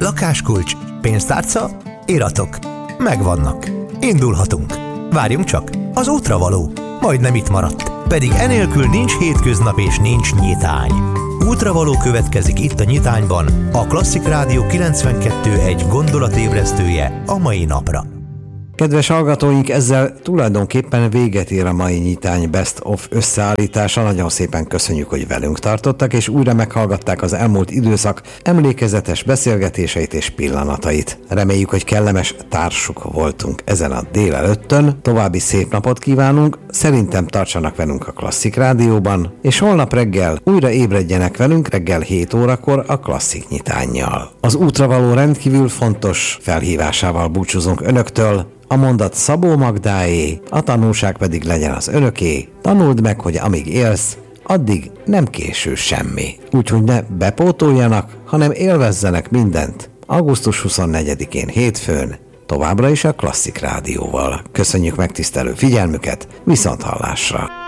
Lakáskulcs, pénztárca, iratok. Megvannak. Indulhatunk. Várjunk csak, az útra való. Majdnem itt maradt. Pedig enélkül nincs hétköznap és nincs nyitány. Útravaló következik itt a Nyitányban, a Klasszik Rádió 92.1 gondolatébresztője a mai napra. Kedves hallgatóink, ezzel tulajdonképpen véget ér a mai Nyitány Best of összeállítása. Nagyon szépen köszönjük, hogy velünk tartottak, és újra meghallgatták az elmúlt időszak emlékezetes beszélgetéseit és pillanatait. Reméljük, hogy kellemes társuk voltunk ezen a délelőttön. További szép napot kívánunk, szerintem tartsanak velünk a Klasszik Rádióban, és holnap reggel újra ébredjenek velünk reggel 7 órakor a Klasszik Nyitánnyal. Az útra való rendkívül fontos felhívásával búcsúzunk önöktől. A mondat Szabó Magdáé, a tanulság pedig legyen az önöké. Tanuld meg, hogy amíg élsz, addig nem késő semmi. Úgyhogy ne bepótoljanak, hanem élvezzenek mindent. Augusztus 24-én hétfőn, továbbra is a Klasszik Rádióval. Köszönjük megtisztelő figyelmüket, viszonthallásra!